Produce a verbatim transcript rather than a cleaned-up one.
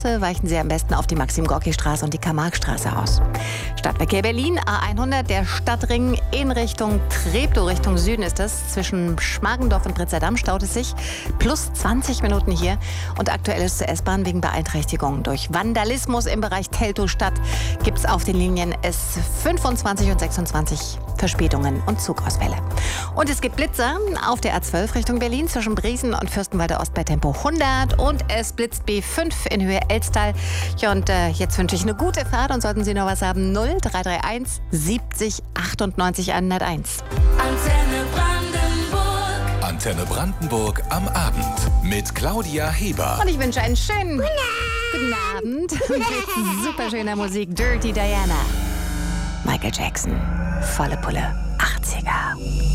Weichen Sie am besten auf die Maxim-Gorki-Straße und die Karl-Marx-Straße aus. Stadtverkehr Berlin, A hundert, der Stadtring in Richtung Treptow, Richtung Süden ist das. Zwischen Schmargendorf und Pritzerdamm staut es sich. Plus zwanzig Minuten hier. Und aktuell ist zur S-Bahn wegen Beeinträchtigungen durch Vandalismus im Bereich Teltow-Stadt gibt es auf den Linien S fünfundzwanzig und sechsundzwanzig Verspätungen und Zugausfälle. Und es gibt Blitzer auf der A zwölf Richtung Berlin zwischen Briesen und Fürstenwalde Ost bei Tempo hundert. Und es blitzt B fünf in Höhe Elstal. Ja, und äh, jetzt wünsche ich eine gute Fahrt und sollten Sie noch was haben, null drei drei eins siebzig achtundneunzig hunderteins. Antenne Brandenburg. Antenne Brandenburg am Abend mit Claudia Heber. Und ich wünsche einen schönen guten Abend mit super schöner Musik. Dirty Diana. Michael Jackson. Volle Pulle. achtziger.